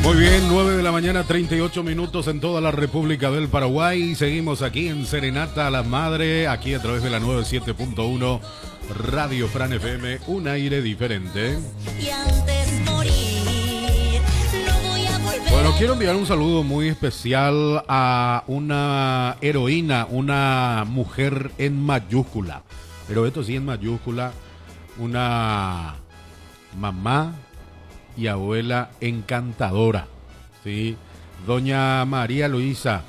Muy bien, 9 de la mañana, 38 minutos en toda la República del Paraguay. Seguimos aquí en Serenata a la Madre, aquí a través de la 97.1 Radio Fran FM, un aire diferente. Y antes morir, no voy a volver. Bueno, quiero enviar un saludo muy especial a una heroína, una mujer en mayúscula. Pero esto sí en mayúscula, una mamá y abuela encantadora, ¿sí? Doña María Luisa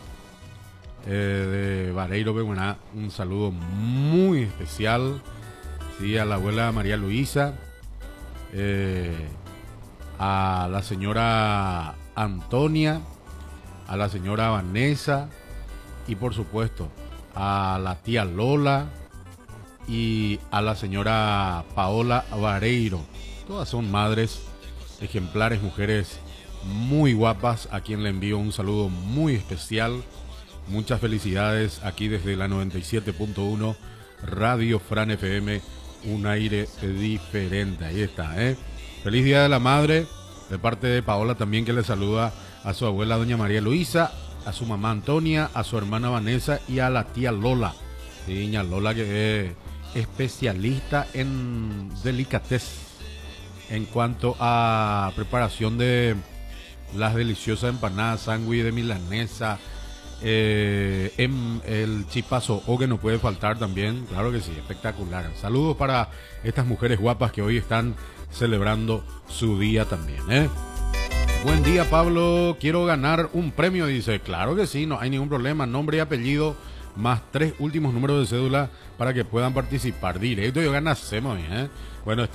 de Vareiro, Beguaná, un saludo muy especial, ¿sí? A la abuela María Luisa, a la señora Antonia, a la señora Vanessa y por supuesto a la tía Lola y a la señora Paola Vareiro. Todas son madres ejemplares, mujeres muy guapas, a quien le envío un saludo muy especial. Muchas felicidades aquí desde la 97.1 Radio Fran FM, un aire diferente. Ahí está, ¿eh? Feliz Día de la Madre, de parte de Paola también, que le saluda a su abuela doña María Luisa, a su mamá Antonia, a su hermana Vanessa y a la tía Lola. Sí, doña Lola, que es especialista en delicatez en cuanto a preparación de las deliciosas empanadas, sándwich de milanesa, el chipazo o que no puede faltar también, claro que sí, espectacular. Saludos para estas mujeres guapas que hoy están celebrando su día también, ¿eh? Buen día, Pablo, quiero ganar un premio, dice. Claro que sí, no hay ningún problema, nombre y apellido más 3 últimos números de cédula para que puedan participar directo y ganásemos, ¿eh? Bueno,